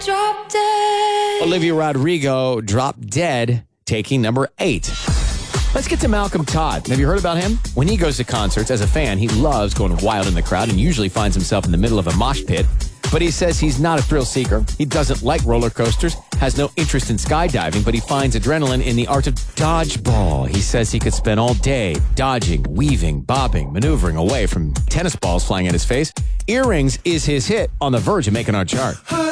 Drop Dead. Olivia Rodrigo, Drop Dead, taking number 8. Let's get to Malcolm Todd. Have you heard about him? When he goes to concerts, as a fan, he loves going wild in the crowd and usually finds himself in the middle of a mosh pit. But he says he's not a thrill seeker. He doesn't like roller coasters, has no interest in skydiving, but he finds adrenaline in the art of dodgeball. He says he could spend all day dodging, weaving, bobbing, maneuvering away from tennis balls flying at his face. Earrings is his hit on the verge of making our chart.